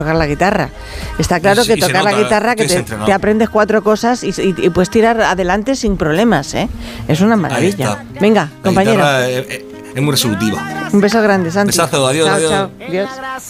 tocar la guitarra. Está claro que tocar la guitarra, que te aprendes 4 cosas y puedes tirar adelante sin problemas, ¿eh? Es una maravilla. Venga, compañero. Es muy resolutiva. Un beso grande, Santi. Besazo, adiós. Chao, adiós. chao. Adiós.